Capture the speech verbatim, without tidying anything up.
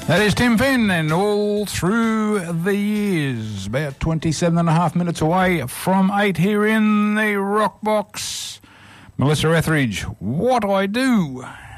That is Tim Finn, and all through the years, about twenty-seven and a half minutes away from eight here in the Rock Box. Melissa Etheridge, What I Do.